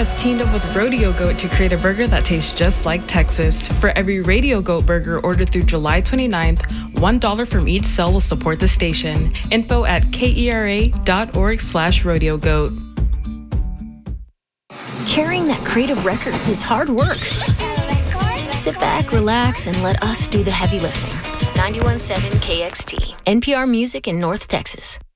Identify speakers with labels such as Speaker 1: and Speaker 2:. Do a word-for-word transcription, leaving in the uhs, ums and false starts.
Speaker 1: has teamed up with Rodeo Goat to create a burger that tastes just like Texas. For every Radio Goat burger ordered through July twenty-ninth, one dollar from each sale will support the station. Info at kera.org slash rodeo goat.
Speaker 2: Carrying that crate of records is hard work. Sit back, relax, and let us do the heavy lifting. ninety-one point seven K X T, N P R Music in North Texas.